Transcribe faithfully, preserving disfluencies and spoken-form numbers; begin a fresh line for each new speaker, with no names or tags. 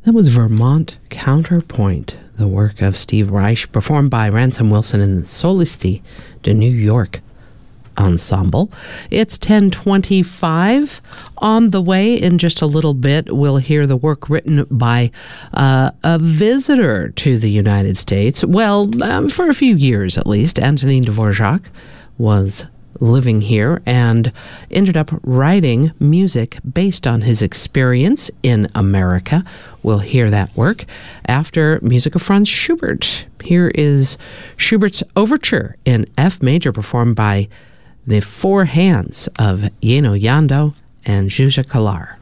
That was Vermont Counterpoint, the work of Steve Reich, performed by Ransom Wilson and the Solisti de New York Ensemble. It's ten twenty-five. On the way, in just a little bit, we'll hear the work written by uh, a visitor to the United States. Well, um, for a few years at least. Antonin Dvorak was living here and ended up writing music based on his experience in America. We'll hear that work after music of Franz Schubert. Here is Schubert's Overture in F major, performed by the four hands of Yeno Yando and Zsuzsa Kolar.